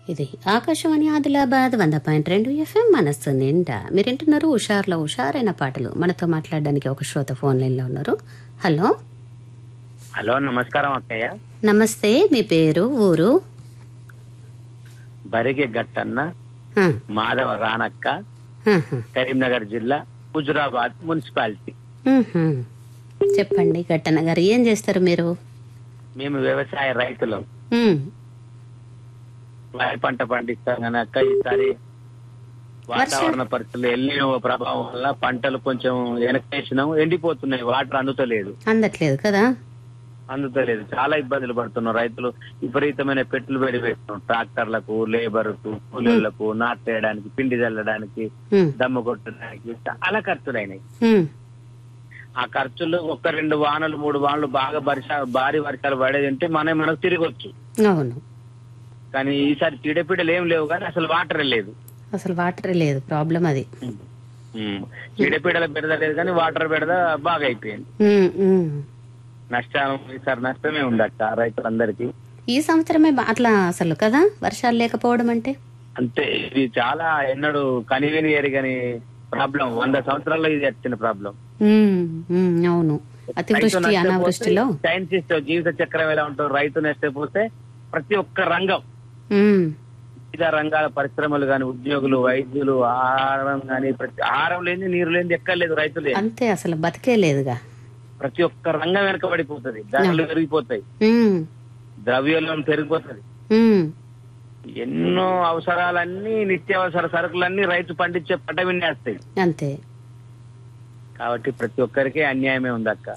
ఇది ఆకాశవాణి ఆదిలాబాద్ 100.2 FM మనస్సు నిండా. మీరింటున్నారు హుషార్లో హుషారైన పాటలు. మనతో మాట్లాడడానికి ఒక శ్రోత ఫోన్ లైన్ లో ఉన్నారు. హలో హలో, నమస్కారం అక్కయ్య. నమస్తే, మీ పేరు ఊరు? బరిగే గట్టన్న, మాధవ రానక్క, కరీంనగర్ జిల్లా, హుజురాబాద్ మున్సిపాలిటీ. చెప్పండి గట్టన్న గారు, ఏం చేస్తారు మీరు? మేము వ్యవసాయ రైతులం. వరి పంట పండిస్తాం కానీ అక్క ఈసారి వాతావరణ పరిస్థితులు ఎల్లినో ప్రభావం వల్ల పంటలు కొంచెం వెనకేసినాం, ఎండిపోతున్నాయి. వాటర్ అందట్లేదు కదా, అందుతలేదు. చాలా ఇబ్బందులు పడుతున్నాం రైతులు. విపరీతమైన పెట్టుబడి పెట్టినాం ట్రాక్టర్లకు, లేబర్కు, కూలీలకు, నాటేయడానికి, పిండి చల్లడానికి, దమ్ము కొట్టడానికి చాలా ఖర్చులైనాయి. ఆ ఖర్చులు 1-2 వానలు 3 వానలు బాగా భారీ వర్షాలు పడేది అంటే మనకు తిరగొచ్చు. అవును, కానీ ఈసారి చీడపీడలు ఏం లేవు, కానీ అసలు వాటర్ లేదు. ప్రాబ్లం అది. చీడపీడల బెడద లేదు కానీ వాటర్ బెడద బాగా అయిపోయింది. ఈసారి నష్టమే ఉండక్క రైతులందరికీ. ఈ సంవత్సరమే అట్లా అసలు కదా, వర్షాలు లేకపోవడం అంటే అంతే. ఇది చాలా ఎన్నడూ కనివిని ఎరుగని ప్రాబ్లం. 100 సంవత్సరాల్లో ఇది వచ్చిన ప్రాబ్లం. అవును, అతివృష్టి అనావృష్టిలో సైంటిస్ట్ జీవిత చక్రం ఎలా ఉంటుంది, రైతు నష్టపోతే ప్రతి ఒక్క రంగం, వివిధ రంగాల పరిశ్రమలు గాని, ఉద్యోగులు, వైద్యులు, ఆహారం గాని, ఆహారం లేని, నీరు లేని ఎక్కర్లేదు రైతులే. అంతే, అసలు బతికే లేదుగా. ప్రతి ఒక్క రంగం వెనకబడిపోతుంది. ధరలు పెరిగిపోతాయి, ద్రవ్యోల్బణం పెరిగిపోతుంది. ఎన్నో అవసరాలన్నీ, నిత్యావసర సరుకులన్నీ రైతు పండించే పంట విన్నేస్తాయి. అంతే. కాబట్టి ప్రతి ఒక్కరికి అన్యాయమే ఉంది అక్క.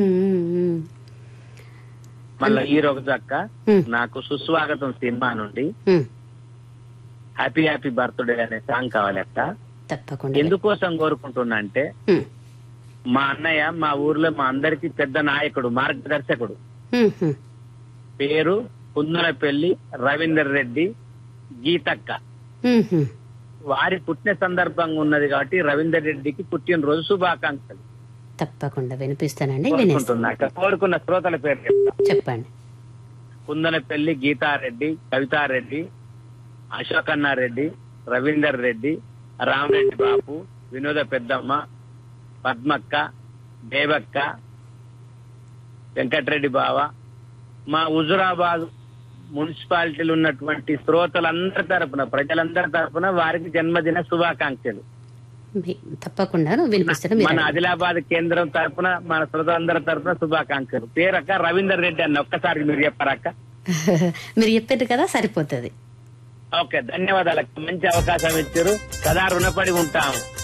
మళ్ళీ ఈ రోజు అక్క నాకు సుస్వాగతం సినిమా నుండి హ్యాపీ హ్యాపీ బర్త్డే అనే సాంగ్ కావాలి అక్క. తప్పకుండా. ఎందుకోసం కోరుకుంటున్నా అంటే, మా అన్నయ్య మా ఊర్లో మా అందరికి పెద్ద నాయకుడు, మార్గదర్శకుడు. పేరు కుందనపల్లి రవీందర్ రెడ్డి గీతక్క. వారి పుట్టిన సందర్భంగా ఉన్నది కాబట్టి రవీందర్ రెడ్డికి పుట్టినరోజు శుభాకాంక్షలు. తప్పకుండా వినిపిస్తానండి. కోరుకున్న శ్రోతల పేరు చెప్పండి. కుందనపల్లి గీతారెడ్డి, కవితారెడ్డి, అశోకన్నారెడ్డి, రవీందర్ రెడ్డి, రామరెడ్డి బాపు, వినోద పెద్దమ్మ, పద్మక్క, దేవక్క, వెంకటరెడ్డి బావ, మా హుజురాబాద్ మున్సిపాలిటీలో ఉన్నటువంటి శ్రోతలందరి తరపున, ప్రజలందరి తరపున వారికి జన్మదిన శుభాకాంక్షలు. తప్పకుండా వినిపిస్తాను. మన ఆదిలాబాద్ కేంద్రం తరపున, మన శ్రోతలందరి తరపున శుభాకాంక్షలు. పేరక్క రవీందర్ రెడ్డి అన్న. ఒక్కసారి మీరు చెప్పారక్క. మీరు చెప్పారు కదా, సరిపోతుంది. ఓకే, ధన్యవాదాలు. మంచి అవకాశం ఇచ్చారు, సదా రుణపడి ఉంటాము.